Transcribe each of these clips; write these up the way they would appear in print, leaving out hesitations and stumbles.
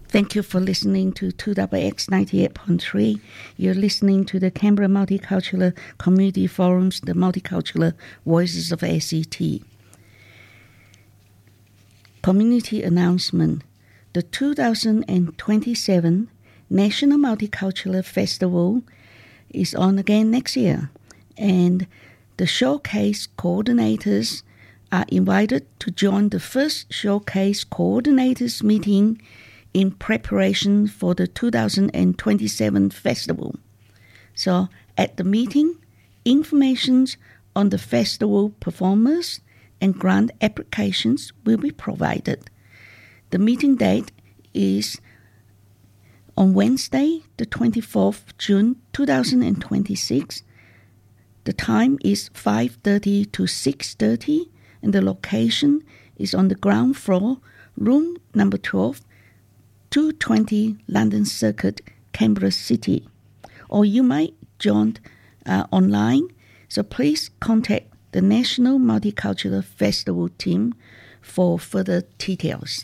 Thank you for listening to 2XX 98.3. You're listening to the Canberra Multicultural Community Forums, the Multicultural Voices of ACT. Community announcement. The 2027 National Multicultural Festival is on again next year, and the showcase coordinators are invited to join the first showcase coordinators meeting in preparation for the 2027 festival. So at the meeting, information on the festival performers and grant applications will be provided. The meeting date is on Wednesday, the 24th June 2026. The time is 5:30 to 6:30, and the location is on the ground floor, room number 12, 220 London Circuit, Canberra City. Or you might join online, so please contact the National Multicultural Festival team for further details.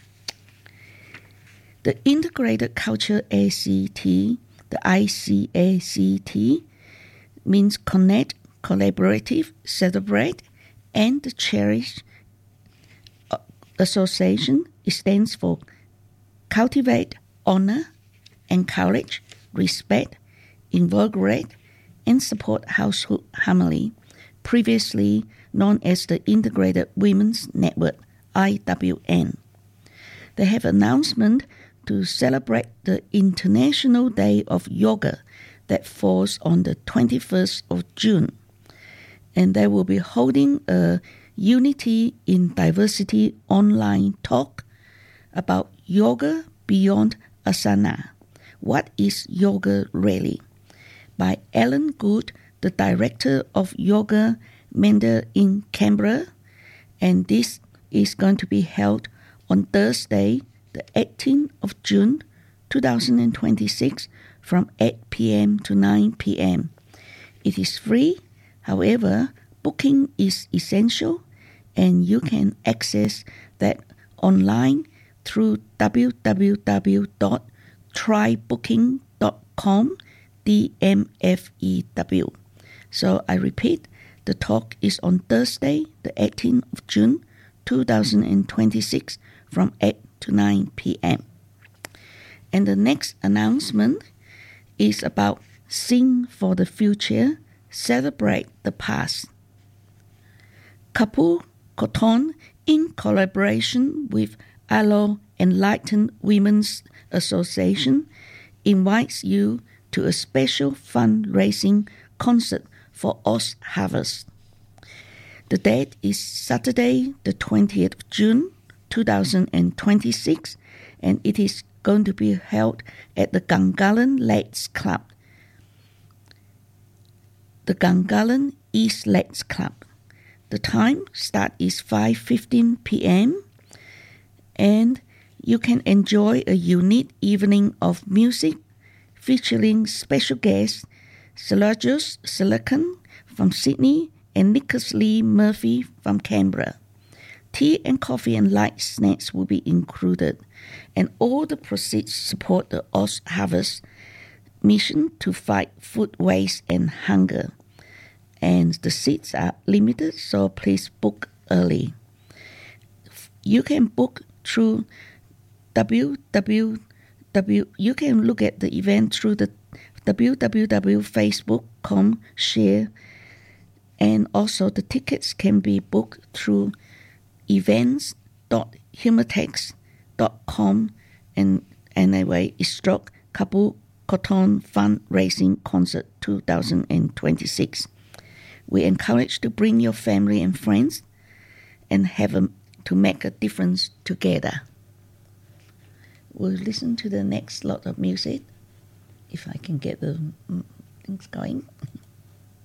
The Integrated Culture ACT, the ICACT, means connect, collaborative, celebrate, and cherish association. It stands for cultivate, honor, encourage, respect, invigorate, and support household harmony, previously known as the Integrated Women's Network, IWN. They have announcement to celebrate the International Day of Yoga that falls on the 21st of June. And they will be holding a Unity in Diversity online talk about yoga beyond asana. What is yoga really? By Ellen Good, the Director of Yoga Mentor in Canberra. And this is going to be held on Thursday, the 18th of June, 2026, from 8 p.m. to 9 p.m. It is free. However, booking is essential, and you can access that online through www.trybooking.com, DMFEW. So I repeat, the talk is on Thursday, the 18th of June, 2026, from 8 to 9 p.m. And the next announcement is about Sing for the Future, Celebrate the Past. Kapul Kothon, in collaboration with Alo Enlightened Women's Association, invites you to a special fundraising concert for Oz Harvest. The date is Saturday, the 20th of June, 2026, and it is going to be held at the Gungahlin Lakes Club. The Gungahlin East Lakes Club. The time start is 5:15 p.m. and you can enjoy a unique evening of music featuring special guests Selajus Silakan from Sydney and Nicholas Lee Murphy from Canberra. Tea and coffee and light snacks will be included, and all the proceeds support the Oz Harvest mission to fight food waste and hunger. And the seats are limited, so please book early. You can book through you can look at the event through the www.facebook.com share, and also the tickets can be booked through events.humatex.com, and anyway, it's stroke Kapul Kothon Fundraising Concert 2026. We encourage to bring your family and friends and to make a difference together. We'll listen to the next lot of music, if I can get the things going.